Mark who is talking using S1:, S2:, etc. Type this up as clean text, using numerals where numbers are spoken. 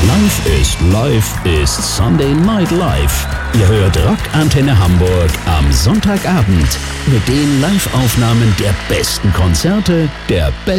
S1: Live ist Sunday Night Live. Ihr hört Rock Antenne Hamburg am Sonntagabend mit den Live-Aufnahmen der besten Konzerte, der